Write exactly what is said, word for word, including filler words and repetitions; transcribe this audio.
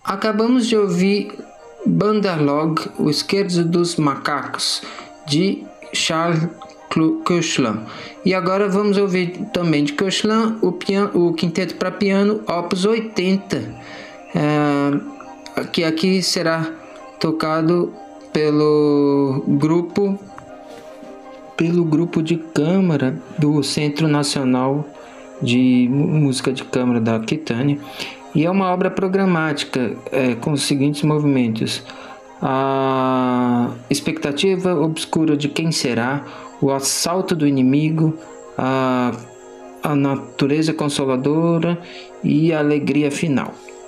Acabamos de ouvir Banderlog, O Esquerdo dos Macacos, de Charles Koechlin. E agora vamos ouvir também de Koechlin o, o Quinteto para Piano Opus oitenta, é, que aqui será tocado pelo grupo pelo grupo de câmara do Centro Nacional de Música de Câmara da Aquitânia, e é uma obra programática é, com os seguintes movimentos: a expectativa obscura de quem será, o assalto do inimigo, a, a natureza consoladora e a alegria final.